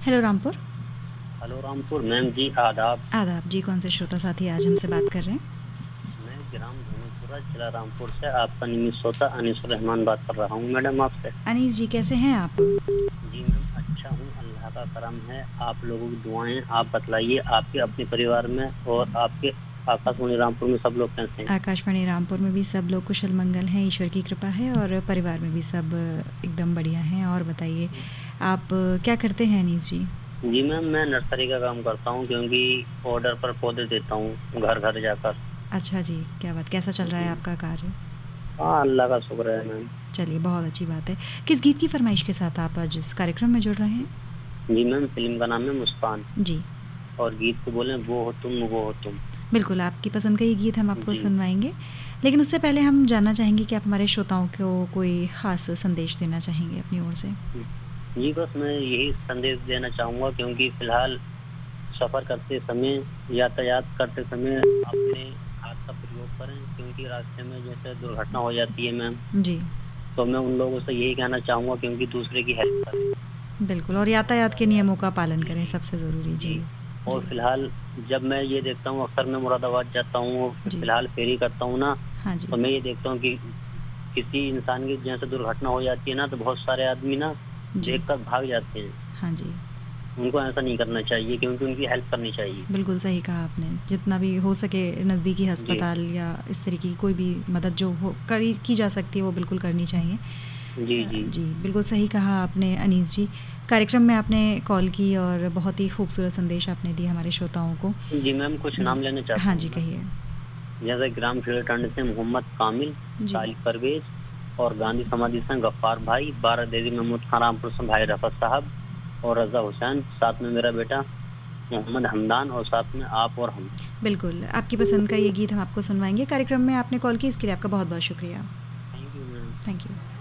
Hello Rampur. Hello Rampur ma'am जी, आदाब। आदाब जी। कौन से श्रोता साथी आज हमसे बात कर रहे हैं? मैं ग्राम धोनीपुरा, जिला रामपुर से आपका नियमित श्रोता अनीसुर रहमान बात कर रहा हूँ मैडम आपसे। अनीस जी, कैसे हैं आप? जी मैम, अच्छा हूँ, अल्लाह का करम है। आप लोगों की दुआएं। आप बतलाइए, आपके अपने परिवार में और आपके आकाशवाणी रामपुर में सब लोग कैसे हैं? आकाशवाणी रामपुर में भी सब लोग कुशल मंगल हैं, ईश्वर की कृपा है, और परिवार में भी सब एकदम बढ़िया हैं। और बताइए, आप क्या करते हैं अनीस जी? जी मैम, मैं नर्सरी का काम करता हूँ, क्योंकि ऑर्डर पर पौधे देता हूँ घर घर जाकर। अच्छा जी, क्या बात, कैसा चल रहा है जी। आपका कार्य? हाँ, अल्लाह का शुक्र है मैम। चलिए, बहुत अच्छी बात है। किस गीत की फरमाइश के साथ आप आज इस कार्यक्रम में जुड़ रहे हैं? जी मैम, फिल्म का नाम है मुस्कान, जी, और गीत को बोले वो हो तुम, वो हो तुम। बिल्कुल आपकी पसंद का ये गीत हम आपको जी। सुनवाएंगे। लेकिन उससे पहले हम जानना चाहेंगे कि आप हमारे श्रोताओं को कोई ख़ास संदेश देना चाहेंगे अपनी ओर से? जी, बस मैं यही संदेश देना चाहूँगा, क्योंकि फ़िलहाल सफ़र करते समय, यातायात करते समय अपने हाथ का प्रयोग करें, क्योंकि रास्ते में जैसे दुर्घटना हो जाती है मैम, जी, तो मैं उन लोगों से यही कहना चाहूँगा, क्योंकि दूसरे की हेल्प करें। बिल्कुल, और यातायात के नियमों का पालन जी, करें, जी। सबसे ज़रूरी। जी, जी, और जी, फ़िलहाल जब मैं ये देखता हूँ, अक्सर मैं मुरादाबाद जाता हूँ, जी। फ़िलहाल फेरी करता हूँ ना, हाँ जी, तो मैं ये देखता हूँ कि किसी इंसान की जैसे दुर्घटना हो जाती है ना, तो बहुत सारे आदमी ना जी, देखकर भाग जाते हैं। हाँ जी। उनको ऐसा नहीं करना चाहिए, क्योंकि उनकी हेल्प करनी चाहिए। बिल्कुल सही कहा आपने। जितना भी हो सके नज़दीकी जी। अस्पताल या इस तरह की कोई भी मदद जो हो करी की जा सकती है, वो बिल्कुल करनी चाहिए। जी, जी। जी, बिल्कुल सही कहा आपने अनीस जी। कार्यक्रम में आपने कॉल की और बहुत ही खूबसूरत संदेश आपने दिए हमारे श्रोताओं को। जी मैम, कुछ जी। नाम लेना चाहता हाँ हूँ जी, मैं। कहिए। जैसे ग्राम खेड़ाटांड से मोहम्मद कामिल, जी, तालिब परवेज, और गांधी समाधि से गफ्फार भाई, बारा देवी महमूद खान रामपुर से भाई रफत साहब, और रजा हुसैन, साथ में मेरा बेटा मोहम्मद हमदान, और साथ में आप और हम। बिल्कुल, आपकी पसंद का ये गीत हम आपको सुनवाएँगे। कार्यक्रम में आपने कॉल की, इसके लिए आपका बहुत-बहुत शुक्रिया। Thank you ma'am. Thank you.